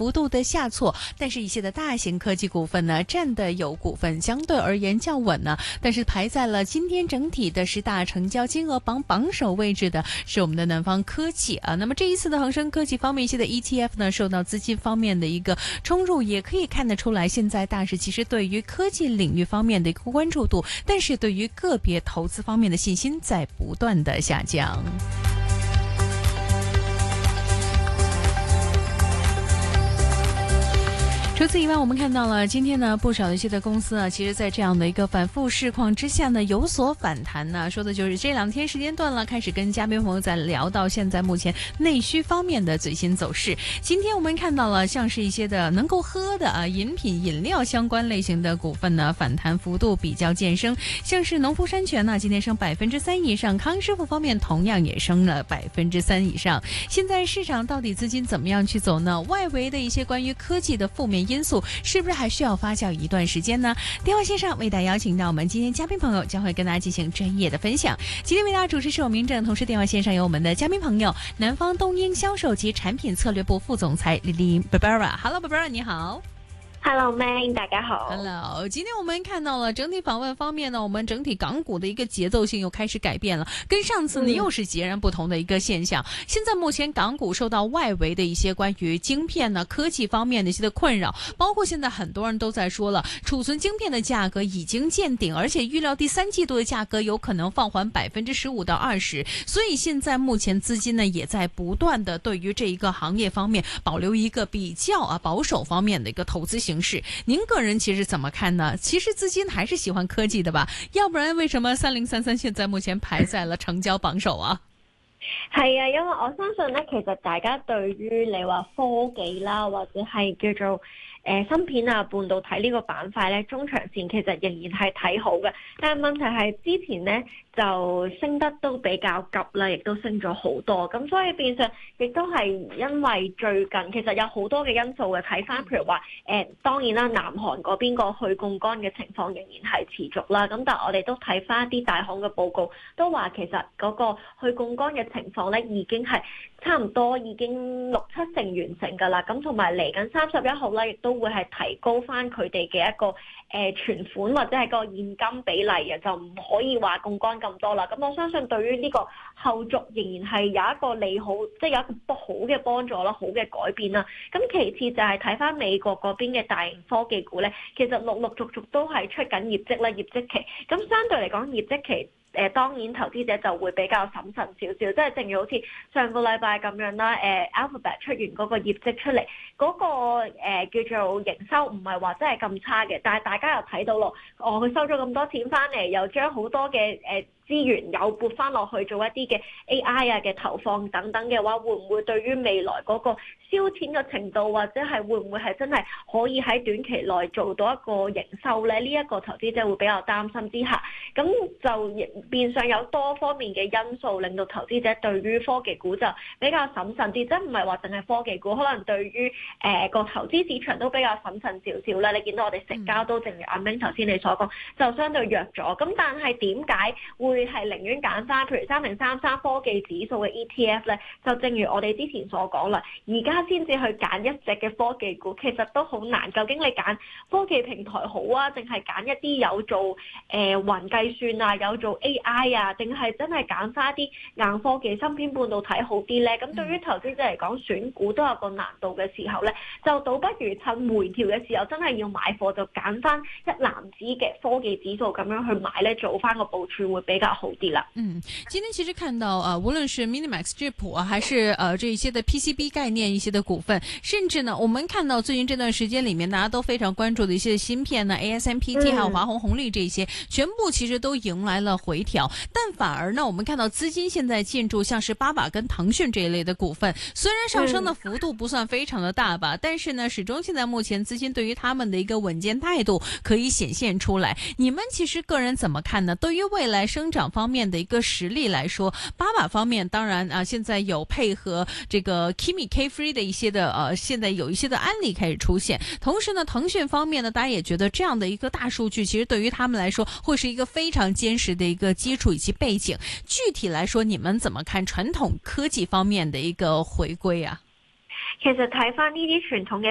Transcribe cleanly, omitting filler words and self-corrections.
幅度的下挫，但是一些的大型科技股份呢，占的有股份相对而言较稳呢，但是排在了今天整体的10大成交金额榜首位置的是我们的南方科技啊。那么这一次的恒生科技方面一些的 ETF 呢，受到资金方面的一个冲入，也可以看得出来，现在大市其实对于科技领域方面的一个关注度，但是对于个别投资方面的信心在不断的下降。除此以外，我们看到了今天呢，不少的一些的公司啊，其实在这样的一个反复市况之下呢，有所反弹呢。说的就是这2天时间段了，开始跟嘉宾朋友在聊到现在目前内需方面的最新走势。今天我们看到了像是一些的能够喝的啊饮品饮料相关类型的股份呢，反弹幅度比较见升，像是农夫山泉呢，今天升3%以上，康师傅方面同样也升了3%以上。现在市场到底资金怎么样去走呢？外围的一些关于科技的负面因素是不是还需要发酵一段时间呢？电话线上为大家邀请到我们今天嘉宾朋友，将会跟大家进行专业的分享。今天为大家主持是我明正，同时电话线上有我们的嘉宾朋友，南方东英销售及产品策略部副总裁李丽 Barbara。Hello Barbara， 你好。 Hello Man， 大家好。 Hello， 今天我们看到了整体访问方面呢，我们整体港股的一个节奏性又开始改变了，跟上次呢又是截然不同的一个现象。现在目前港股受到外围的一些关于晶片呢、科技方面的一些的困扰，包括现在很多人都在说了，储存晶片的价格已经见顶，而且预料第3季度的价格有可能放缓15%到20%，所以现在目前资金呢也在不断的对于这一个行业方面保留一个比较保守方面的一个投資形式。您個人其實怎麼看呢？其實資金還是喜歡科技的吧？要不然為什麼3033現在目前排在了成交榜首啊？ 係啊，因為我相信咧，其實大家對於你話科技啦，或者係叫做芯片啊、半導體呢個板塊咧，中長線其實仍然係睇好嘅。但係問題係之前咧就升得都比較急啦，亦都升咗好多。咁所以變相亦都係因為最近其實有好多嘅因素嘅。睇翻譬如話當然啦，南韓嗰邊個去槓桿嘅情況仍然係持續啦。咁但係我哋都睇翻啲大行嘅報告，都話其實嗰個去槓桿嘅情況咧已經係差唔多已經6-7成完成㗎啦。咁同埋嚟緊31號咧，亦都會係提高翻佢哋嘅一個存款或者係個現金比例嘅，就唔可以話槓桿咁多啦。咁我相信對於呢個後續仍然係有一個利好，即係有一個好嘅幫助啦，好嘅改變啦。咁其次就係睇翻美國嗰邊嘅大型科技股咧，其實陸陸續續都係出緊業績啦，業績期。咁相對嚟講，業績期當然投資者就會比較審慎少少，即係正如好似上個禮拜咁樣啦。Alphabet 出完嗰個業績出嚟，嗰個叫做營收唔係話真係咁差嘅，但係大家又睇到咯，佢收咗咁多錢翻嚟，又將好多嘅資源有撥翻落去做一啲嘅 AI 啊嘅投放等等嘅話，會唔會對於未來嗰個燒錢嘅程度，或者係會唔會係真係可以喺短期內做到一個營收咧？呢一個投資者會比較擔心之下，咁就變相有多方面嘅因素令到投資者對於科技股就比較審慎啲，即係唔係話淨係科技股，可能對於個投資市場都比較審慎少少啦。你見到我哋成交都正如阿明頭先你所講，就相對弱咗。咁但係點解會係寧願揀翻譬如3033科技指數嘅 ETF 咧？就正如我哋之前所講啦，而家先至去揀一隻嘅科技股，其實都好難。究竟你揀科技平台好啊，定係揀一啲有做雲計算啊，有做 AI 啊，定係真係揀翻啲硬科技、芯片、半導體好啲咧？咁對於投資者嚟講，選股都有個難度嘅時候咧，就倒不如趁回調嘅時候，真係要買貨就揀翻一籃子嘅科技指數咁樣去買咧，做翻個部署會比較好啲啦。 今天其實看到無論是 Minimax 智譜還是這一些的 PCB 概念一些的股份，甚至呢，我們看到最近這段時間裡面，大家都非常關注的一些芯片呢，ASMPT 還有華虹紅利這些，全部其實都迎來了回調。但反而呢，我們看到資金現在進駐像是巴巴跟騰訊這一類的股份，雖然上升的幅度不算非常的大吧，但是呢，始終現在目前資金對於他們的一個穩健態度可以顯現出來。你們其實個人怎麼看呢？對於未來生長方面的一個實力來說，巴巴方面當然現在有配合這個 Kimi K3 的一些的現在有一些的案例開始出現。同時呢，騰訊方面呢，大家也覺得這樣的一個大數據，其實對於他們來說會是一個非常堅實的一個基礎以及背景。具體來說，你們怎麼看傳統科技方面的一個回歸啊？ 其實睇翻呢啲傳統嘅